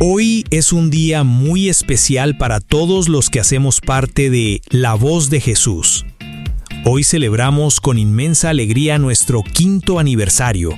Hoy es un día muy especial para todos los que hacemos parte de La Voz de Jesús. Hoy celebramos con inmensa alegría nuestro 5º aniversario.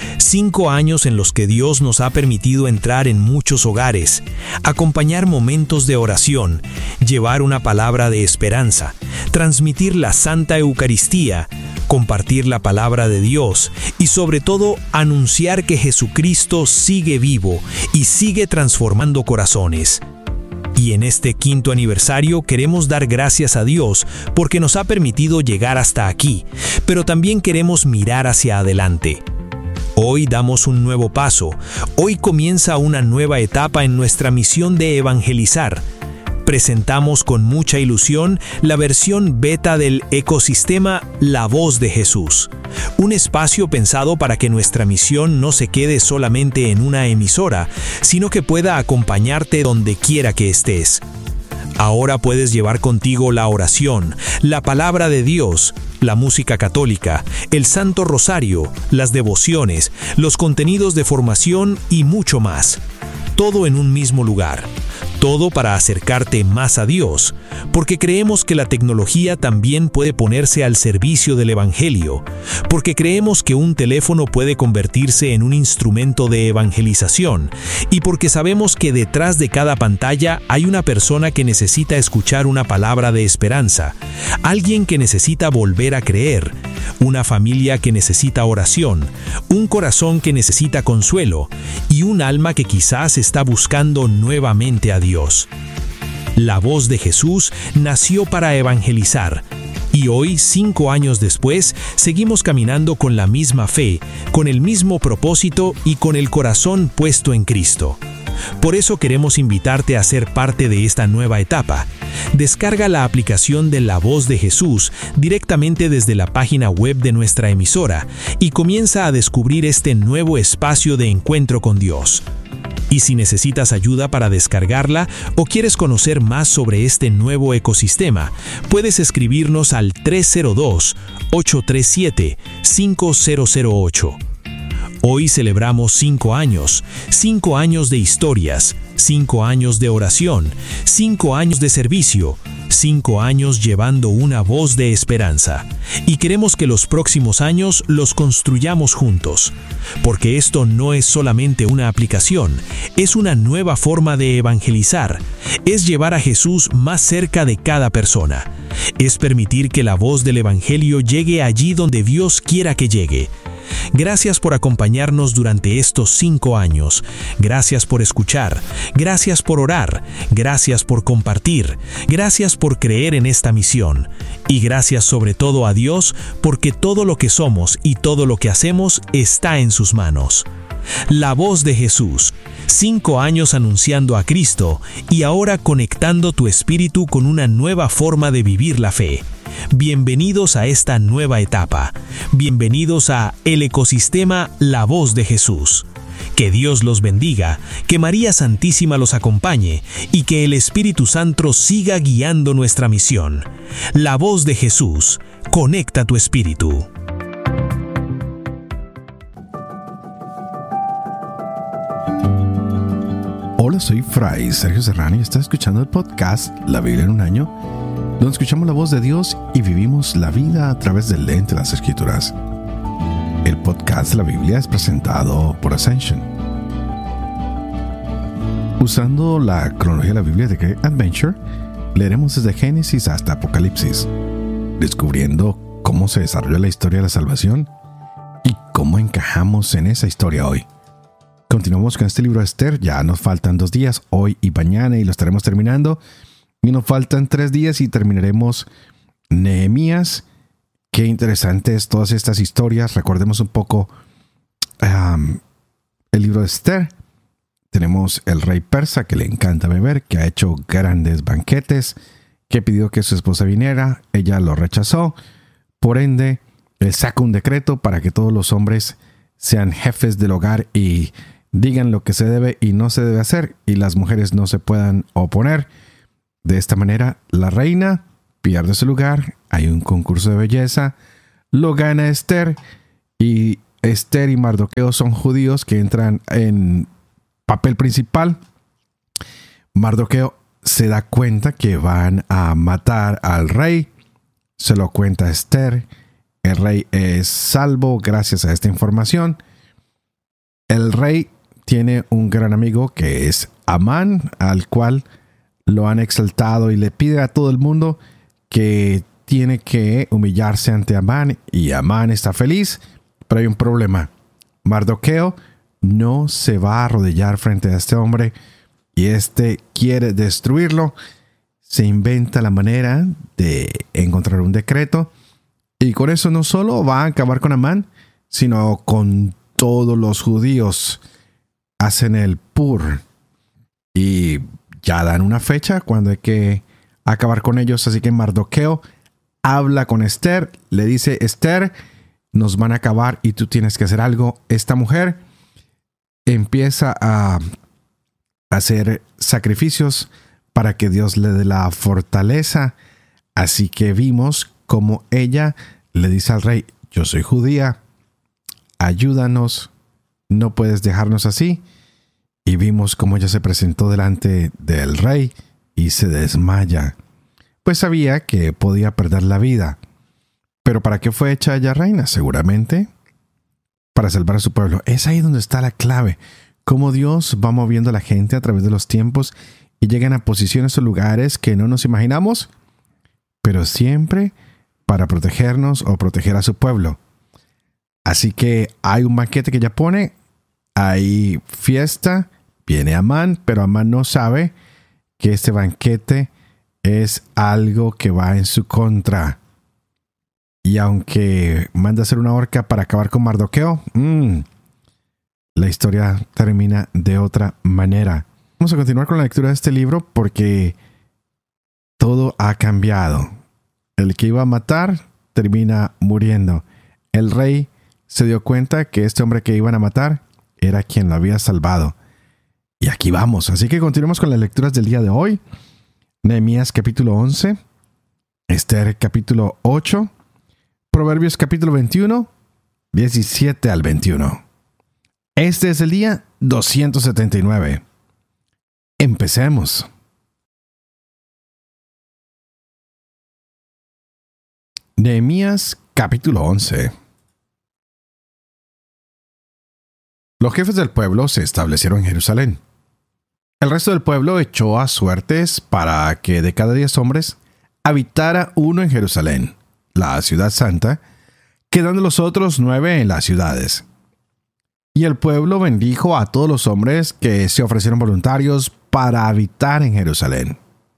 5 años en los que Dios nos ha permitido entrar en muchos hogares, acompañar momentos de oración, llevar una palabra de esperanza, transmitir la Santa Eucaristía, compartir la palabra de Dios y sobre todo anunciar que Jesucristo sigue vivo y sigue transformando corazones. Y en este 5º aniversario queremos dar gracias a Dios porque nos ha permitido llegar hasta aquí, pero también queremos mirar hacia adelante. Hoy damos un nuevo paso. Hoy comienza una nueva etapa en nuestra misión de evangelizar. Presentamos con mucha ilusión la versión beta del ecosistema La Voz de Jesús. Un espacio pensado para que nuestra misión no se quede solamente en una emisora, sino que pueda acompañarte donde quiera que estés. Ahora puedes llevar contigo la oración, la palabra de Dios, la música católica, el Santo Rosario, las devociones, los contenidos de formación y mucho más. Todo en un mismo lugar. Todo para acercarte más a Dios, porque creemos que la tecnología también puede ponerse al servicio del Evangelio, porque creemos que un teléfono puede convertirse en un instrumento de evangelización, y porque sabemos que detrás de cada pantalla hay una persona que necesita escuchar una palabra de esperanza, alguien que necesita volver a creer, una familia que necesita oración, un corazón que necesita consuelo, y un alma que quizás está buscando nuevamente a Dios. La Voz de Jesús nació para evangelizar, y hoy, 5 años después, seguimos caminando con la misma fe, con el mismo propósito y con el corazón puesto en Cristo. Por eso queremos invitarte a ser parte de esta nueva etapa. Descarga la aplicación de La Voz de Jesús directamente desde la página web de nuestra emisora y comienza a descubrir este nuevo espacio de encuentro con Dios. Y si necesitas ayuda para descargarla o quieres conocer más sobre este nuevo ecosistema, puedes escribirnos al 302-837-5008. Hoy celebramos 5 años de historias, 5 años de oración, 5 años de servicio, 5 años llevando una voz de esperanza. Y queremos que los próximos años los construyamos juntos, porque esto no es solamente una aplicación, es una nueva forma de evangelizar, es llevar a Jesús más cerca de cada persona, es permitir que la voz del Evangelio llegue allí donde Dios quiera que llegue. Gracias por acompañarnos durante estos 5 años. Gracias por escuchar. Gracias por orar. Gracias por compartir. Gracias por creer en esta misión. Y gracias sobre todo a Dios porque todo lo que somos y todo lo que hacemos está en sus manos. La Voz de Jesús. 5 años anunciando a Cristo y ahora conectando tu espíritu con una nueva forma de vivir la fe. Bienvenidos a esta nueva etapa. Bienvenidos a el ecosistema La Voz de Jesús. Que Dios los bendiga, que María Santísima los acompañe y que el Espíritu Santo siga guiando nuestra misión. La Voz de Jesús. Conecta tu espíritu. Hola, soy Fray Sergio Serrano y estás escuchando el podcast La Biblia en un año, donde escuchamos la voz de Dios y vivimos la vida a través del lente de las Escrituras. El podcast de la Biblia es presentado por Ascension. Usando la cronología de la Biblia de Great Adventure, leeremos desde Génesis hasta Apocalipsis, descubriendo cómo se desarrolla la historia de la salvación y cómo encajamos en esa historia hoy. Continuamos con este libro de Esther. Ya nos faltan 2 días, hoy y mañana, y lo estaremos terminando. Y nos faltan 3 días y terminaremos Nehemías. Qué interesantes todas estas historias. Recordemos un poco el libro de Esther. Tenemos el rey persa que le encanta beber, que ha hecho grandes banquetes, que pidió que su esposa viniera. Ella lo rechazó. Por ende, él saca un decreto para que todos los hombres sean jefes del hogar y digan lo que se debe y no se debe hacer, y las mujeres no se puedan oponer. De esta manera, la reina pierde su lugar, hay un concurso de belleza, lo gana Esther, y Esther y Mardoqueo son judíos que entran en papel principal Mardoqueo se da cuenta que van a matar al rey. Se lo cuenta a Esther. El rey es salvo gracias a esta información. El rey tiene un gran amigo que es Amán, al cual lo han exaltado y le pide a todo el mundo que tiene que humillarse ante Amán, y Amán está feliz, pero hay un problema. Mardoqueo no se va a arrodillar frente a este hombre y este quiere destruirlo. Se inventa la manera de encontrar un decreto y con eso no solo va a acabar con Amán, sino con todos los judíos. Hacen el pur y ya dan una fecha cuando hay que acabar con ellos. Así que Mardoqueo habla con Esther, le dice: Esther, nos van a acabar y tú tienes que hacer algo. Esta mujer empieza a hacer sacrificios para que Dios le dé la fortaleza. Así que vimos como ella le dice al rey: yo soy judía, ayúdanos, no puedes dejarnos así. Y vimos cómo ella se presentó delante del rey y se desmaya, pues sabía que podía perder la vida. ¿Pero para qué fue hecha ella reina? Seguramente para salvar a su pueblo. Es ahí donde está la clave. Cómo Dios va moviendo a la gente a través de los tiempos y llegan a posiciones o lugares que no nos imaginamos, pero siempre para protegernos o proteger a su pueblo. Así que hay un banquete que ella pone, hay fiesta, viene Amán, pero Amán no sabe que este banquete es algo que va en su contra. Y aunque manda hacer una horca para acabar con Mardoqueo, la historia termina de otra manera. Vamos a continuar con la lectura de este libro porque todo ha cambiado. El que iba a matar termina muriendo. El rey se dio cuenta que este hombre que iban a matar era quien lo había salvado. Y aquí vamos. Así que continuemos con las lecturas del día de hoy. Nehemías capítulo 11, Esther capítulo 8, Proverbios capítulo 21, 17 al 21. Este es el día 279. Empecemos. Nehemías capítulo 11. Los jefes del pueblo se establecieron en Jerusalén. El resto del pueblo echó a suertes para que de cada 10 hombres habitara uno en Jerusalén, la ciudad santa, quedando los otros 9 en las ciudades. Y el pueblo bendijo a todos los hombres que se ofrecieron voluntarios para habitar en Jerusalén.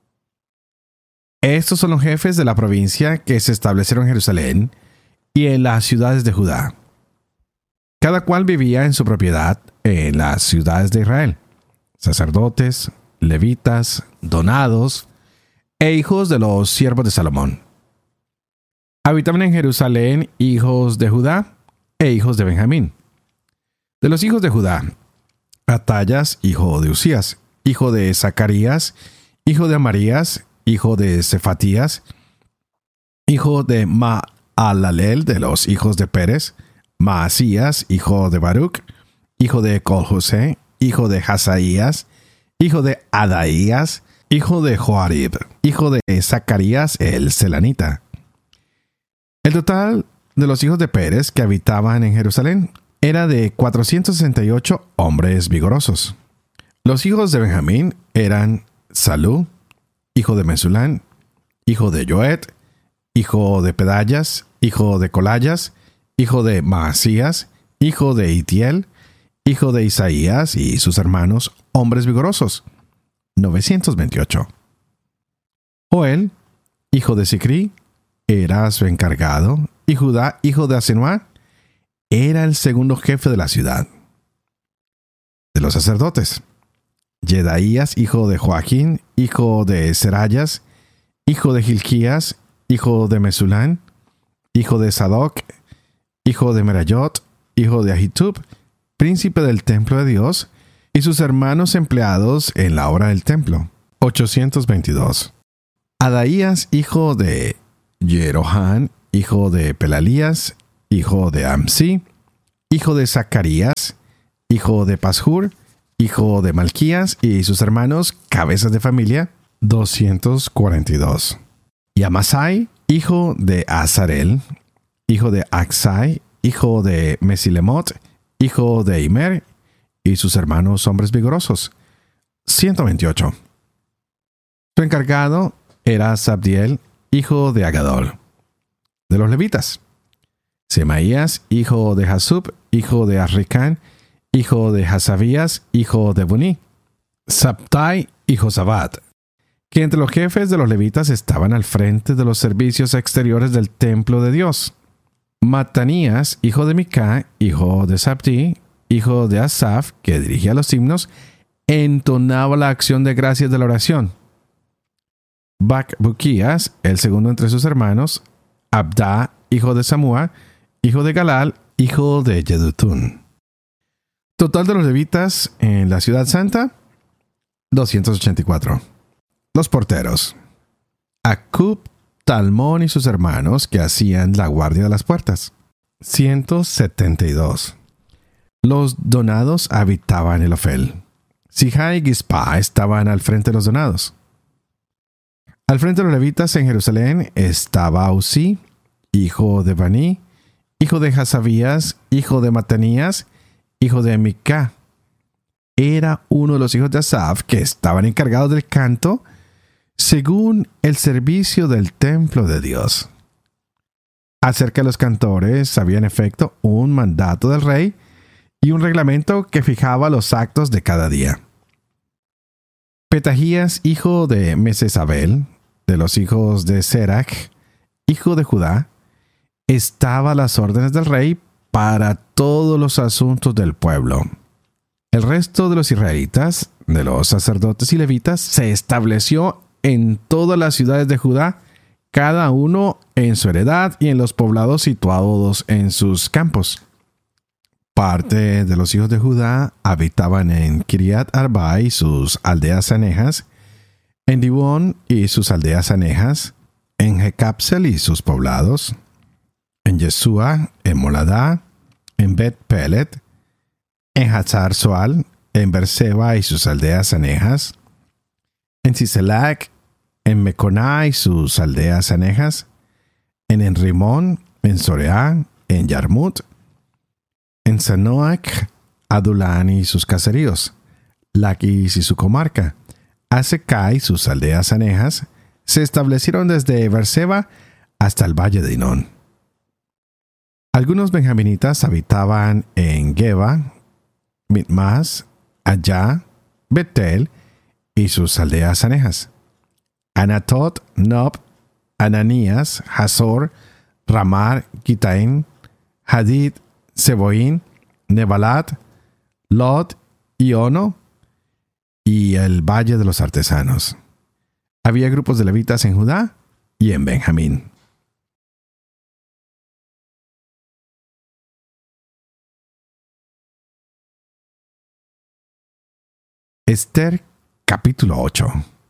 Estos son los jefes de la provincia que se establecieron en Jerusalén y en las ciudades de Judá. Cada cual vivía en su propiedad en las ciudades de Israel. Sacerdotes, levitas, donados e hijos de los siervos de Salomón. Habitaban en Jerusalén hijos de Judá e hijos de Benjamín. De los hijos de Judá, Atallas, hijo de Usías, hijo de Zacarías, hijo de Amarías, hijo de Cefatías, hijo de Maalalel, de los hijos de Pérez, Maasías, hijo de Baruch, hijo de Col-José, hijo de Hazaías, hijo de Adaías, hijo de Joarib, hijo de Zacarías el Selanita. El total de los hijos de Pérez que habitaban en Jerusalén era de 468 hombres vigorosos. Los hijos de Benjamín eran Salú, hijo de Mesulán, hijo de Joed, hijo de Pedayas, hijo de Colayas, hijo de Maasías, hijo de Itiel, hijo de Isaías y sus hermanos, hombres vigorosos, 928. Joel, hijo de Sicri, era su encargado, y Judá, hijo de Asenuá, era el segundo jefe de la ciudad. De los sacerdotes, Yedaías, hijo de Joaquín, hijo de Serayas, hijo de Gilquías, hijo de Mesulán, hijo de Sadoc, hijo de Merayot, hijo de Ahitub, príncipe del templo de Dios, y sus hermanos empleados en la obra del templo, 822. Adaías, hijo de Jerohán, hijo de Pelalías, hijo de Amsi, hijo de Zacarías, hijo de Pashur, hijo de Malquías, y sus hermanos, cabezas de familia, 242. Y Amasai, hijo de Azarel, hijo de Aksai, hijo de Mesilemot, hijo de Imer, y sus hermanos hombres vigorosos, 128. Su encargado era Sabdiel, hijo de Agadol. De los levitas, Semaías, hijo de Hasub, hijo de Azricán, hijo de Hasabías, hijo de Buní, Sabtai y Josabad, que entre los jefes de los levitas estaban al frente de los servicios exteriores del templo de Dios. Matanías, hijo de Micá, hijo de Sabdi, hijo de Asaf, que dirigía los himnos, entonaba la acción de gracias de la oración. Bacbuquías, el segundo entre sus hermanos, Abda, hijo de Samúa, hijo de Galal, hijo de Yedutún. Total de los levitas en la ciudad santa, 284. Los porteros. Acub, Talmón y sus hermanos que hacían la guardia de las puertas, 172. Los donados habitaban el Ofel. Sijá y Gispa estaban al frente de los donados. Al frente de los levitas en Jerusalén estaba Usí, hijo de Baní, hijo de Hasabías, hijo de Matanías, hijo de Micá. Era uno de los hijos de Asaf que estaban encargados del canto según el servicio del templo de Dios. Acerca de los cantores había en efecto un mandato del rey y un reglamento que fijaba los actos de cada día. Petajías, hijo de Mesesabel, de los hijos de Serach, hijo de Judá, estaba a las órdenes del rey para todos los asuntos del pueblo. El resto de los israelitas, de los sacerdotes y levitas, se estableció en todas las ciudades de Judá, cada uno en su heredad y en los poblados situados en sus campos. Parte de los hijos de Judá habitaban en Kiriat Arba y sus aldeas anejas, en Dibón y sus aldeas anejas, en Jecapsel y sus poblados, en Yesúa, en Moladá, en Bet Pelet, en Hazar Soal, en Berseba y sus aldeas anejas, en Siselac, en Meconá y sus aldeas anejas, en Enrimón, en Soreá, en Yarmut, en Sanoac, Adulán y sus caseríos, Laquis y su comarca, Azeká y sus aldeas anejas, se establecieron desde Berseba hasta el valle de Hinón. Algunos benjaminitas habitaban en Geba, Mitmas, Allá, Betel y sus aldeas anejas, Anatot, Nob, Ananías, Hazor, Ramar, Gitaim, Hadid, Seboín, Nebalat, Lot y Ono, y el valle de los artesanos. Había grupos de levitas en Judá y en Benjamín. Esther, capítulo 8.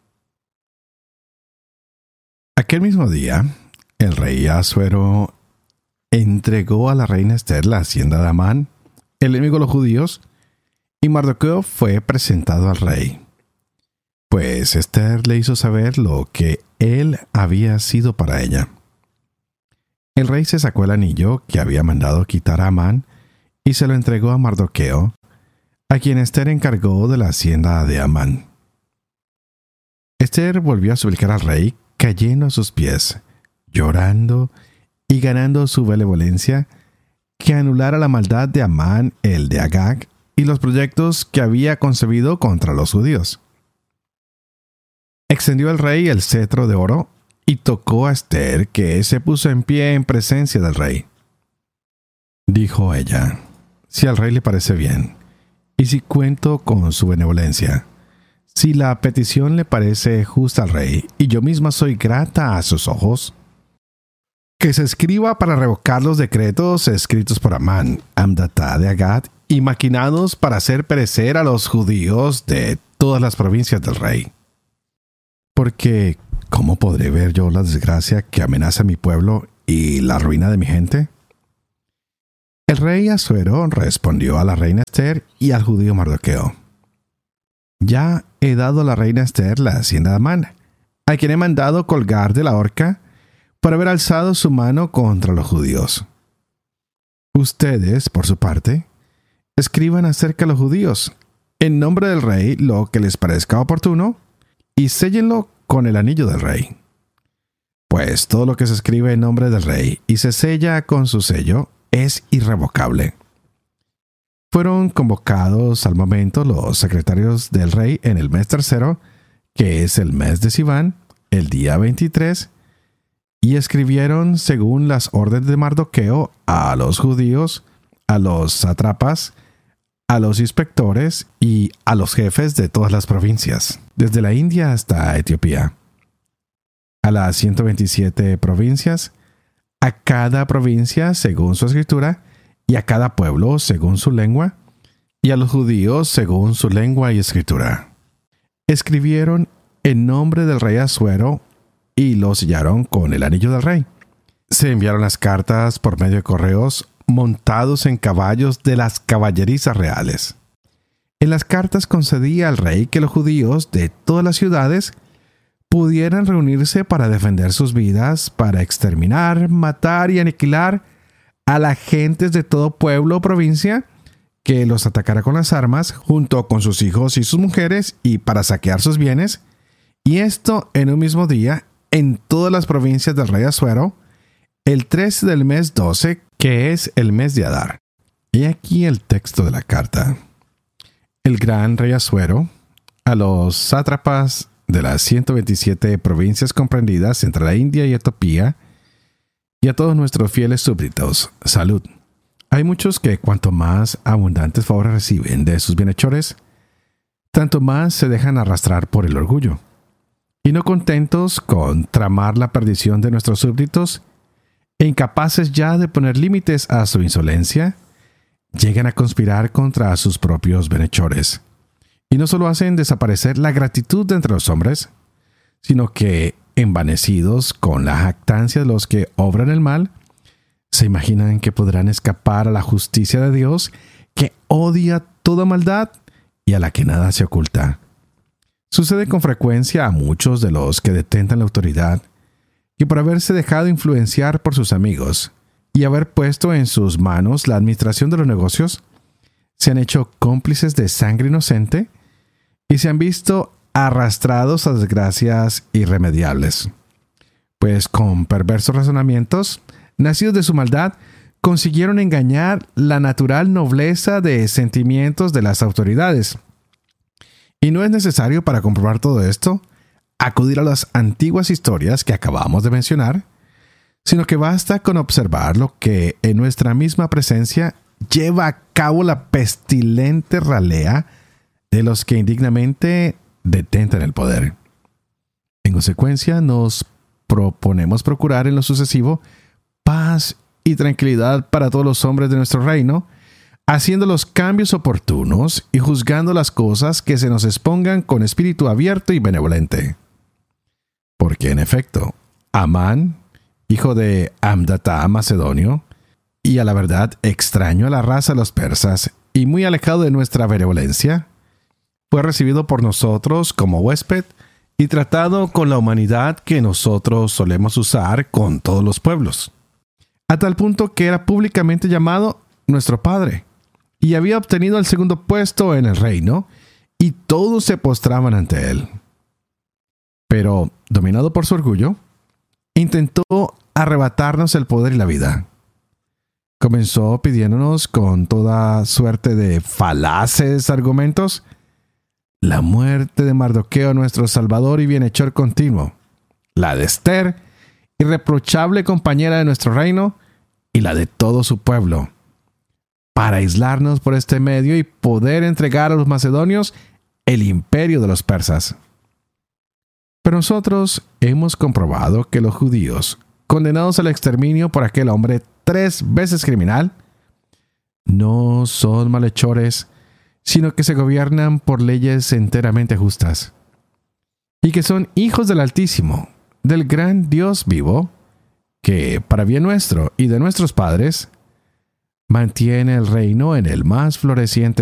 Aquel mismo día, el rey Asuero entregó a la reina Esther la hacienda de Amán, el enemigo de los judíos, y Mardoqueo fue presentado al rey. Pues Esther le hizo saber lo que él había sido para ella. El rey se sacó el anillo que había mandado quitar a Amán y se lo entregó a Mardoqueo, a quien Esther encargó de la hacienda de Amán. Esther volvió a suplicar al rey, cayendo a sus pies, llorando y ganando su benevolencia, que anulara la maldad de Amán el de Agag y los proyectos que había concebido contra los judíos. Extendió el rey el cetro de oro y tocó a Esther, que se puso en pie en presencia del rey. Dijo ella: si al rey le parece bien, y si cuento con su benevolencia, si la petición le parece justa al rey, y yo misma soy grata a sus ojos, que se escriba para revocar los decretos escritos por Amán, Amdatá de Agag, y maquinados para hacer perecer a los judíos de todas las provincias del rey. Porque, ¿cómo podré ver yo la desgracia que amenaza a mi pueblo y la ruina de mi gente? El rey Asuero respondió a la reina Esther y al judío Mardoqueo: Ya he dado a la reina Esther la hacienda de Amán, a quien he mandado colgar de la horca por haber alzado su mano contra los judíos. Ustedes, por su parte, escriban acerca de los judíos, en nombre del rey, lo que les parezca oportuno, y séllenlo con el anillo del rey. Pues todo lo que se escribe en nombre del rey y se sella con su sello es irrevocable. Fueron convocados al momento los secretarios del rey en el mes tercero, que es el mes de Sivan, el día 23, y escribieron según las órdenes de Mardoqueo a los judíos, a los sátrapas, a los inspectores y a los jefes de todas las provincias, desde la India hasta Etiopía, a las 127 provincias, a cada provincia según su escritura, y a cada pueblo según su lengua, y a los judíos según su lengua y escritura. Escribieron en nombre del rey Asuero y lo sellaron con el anillo del rey. Se enviaron las cartas por medio de correos montados en caballos de las caballerizas reales. En las cartas concedía al rey que los judíos de todas las ciudades pudieran reunirse para defender sus vidas, para exterminar, matar y aniquilar a las gentes de todo pueblo o provincia que los atacara con las armas, junto con sus hijos y sus mujeres, y para saquear sus bienes, y esto en un mismo día, en todas las provincias del rey Asuero, el 13 del mes 12, que es el mes de Adar. Y aquí el texto de la carta. El gran rey Asuero, a los sátrapas de las 127 provincias comprendidas entre la India y Etiopía, y a todos nuestros fieles súbditos, salud. Hay muchos que cuanto más abundantes favores reciben de sus bienhechores, tanto más se dejan arrastrar por el orgullo. Y no contentos con tramar la perdición de nuestros súbditos, e incapaces ya de poner límites a su insolencia, llegan a conspirar contra sus propios bienhechores. Y no solo hacen desaparecer la gratitud de entre los hombres, sino que, envanecidos con la jactancia de los que obran el mal, se imaginan que podrán escapar a la justicia de Dios, que odia toda maldad y a la que nada se oculta. Sucede con frecuencia a muchos de los que detentan la autoridad, que por haberse dejado influenciar por sus amigos y haber puesto en sus manos la administración de los negocios, se han hecho cómplices de sangre inocente y se han visto arrastrados a desgracias irremediables. Pues con perversos razonamientos, nacidos de su maldad, consiguieron engañar la natural nobleza de sentimientos de las autoridades. Y no es necesario para comprobar todo esto acudir a las antiguas historias que acabamos de mencionar, sino que basta con observar lo que en nuestra misma presencia lleva a cabo la pestilente ralea de los que indignamente detentan el poder. En consecuencia, nos proponemos procurar en lo sucesivo paz y tranquilidad para todos los hombres de nuestro reino, haciendo los cambios oportunos y juzgando las cosas que se nos expongan con espíritu abierto y benevolente. Porque, en efecto, Amán, hijo de Amdata macedonio, y a la verdad extraño a la raza de los persas y muy alejado de nuestra benevolencia, fue recibido por nosotros como huésped y tratado con la humanidad que nosotros solemos usar con todos los pueblos, a tal punto que era públicamente llamado nuestro padre, y había obtenido el segundo puesto en el reino, y todos se postraban ante él. Pero, dominado por su orgullo, intentó arrebatarnos el poder y la vida. Comenzó pidiéndonos con toda suerte de falaces argumentos la muerte de Mardoqueo, nuestro salvador y bienhechor continuo, la de Esther, irreprochable compañera de nuestro reino, y la de todo su pueblo, para aislarnos por este medio y poder entregar a los macedonios el imperio de los persas. Pero nosotros hemos comprobado que los judíos, condenados al exterminio por aquel hombre 3 veces criminal, no son malhechores, sino que se gobiernan por leyes enteramente justas, y que son hijos del Altísimo, del gran Dios vivo, que, para bien nuestro y de nuestros padres, mantiene el reino en el más floreciente